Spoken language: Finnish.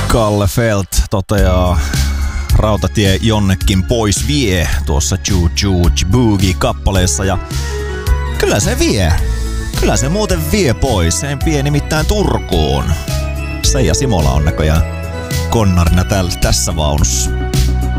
Kalle Felt toteaa, rautatie jonnekin pois vie tuossa Choo Choo Boogie-kappaleessa ja kyllä se vie. Kyllä se muuten vie pois. Se vie nimittäin Turkuun. Seija Simola on näköjään konnarina tässä vaunussa.